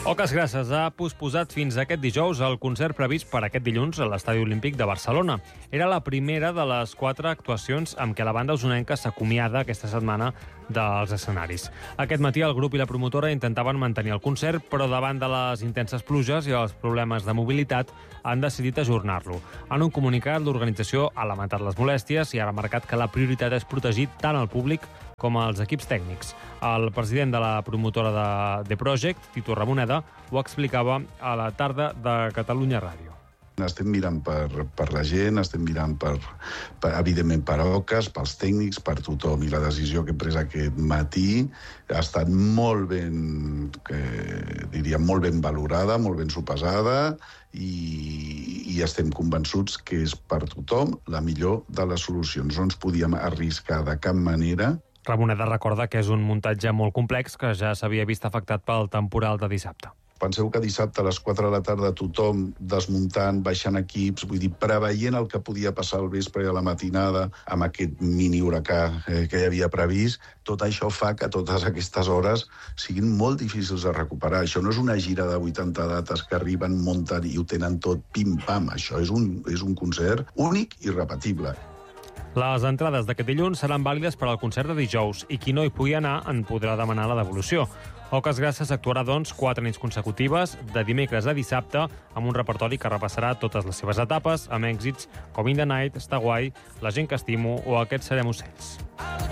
Oques Grasses ha posposat fins aquest dijous el concert previst per aquest dilluns a l'Estadi Olímpic de Barcelona. Era la primera de les 4 actuacions amb què la banda usonenca s'acomiada aquesta setmana dels escenaris. Aquest matí el grup i la promotora intentaven mantenir el concert, però davant de les intenses pluges i els problemes de mobilitat han decidit ajornar-lo. En un comunicat, l'organització ha lamentat les molèsties i ha remarcat que la prioritat és protegir tant el públic com els equips tècnics. El president de la promotora de The Project, Tito Ramoneda, ho explicava a la tarda de Catalunya Ràdio. Estem mirant per la gent, estem mirant evidentment per Oques, pels tècnics, per tothom. I la decisió que hem pres aquest matí ha estat molt ben valorada, molt ben sopesada i estem convençuts que és per tothom la millor de les solucions. No ens podíem arriscar de cap manera. Ramoneda recorda que és un muntatge molt complex que ja s'havia vist afectat pel temporal de dissabte. Penseu que dissabte a les 4 de la tarda tothom desmuntant, baixant equips, vull dir, preveient el que podia passar al vespre i a la matinada amb aquest mini huracà que hi havia previst, tot això fa que totes aquestes hores siguin molt difícils de recuperar. Això no és una gira de 80 dates que arriben, munten i ho tenen tot pim-pam. Això és un concert únic i irrepetible. Les entrades d'aquest dilluns seran vàlides per al concert de dijous i qui no hi pugui anar en podrà demanar la devolució. Oques Grasses actuarà, doncs, 4 nits consecutives, de dimecres a dissabte, amb un repertori que repassarà totes les seves etapes, amb èxits com In the Night, Està guai, La gent que estimo o Aquests serem ocells.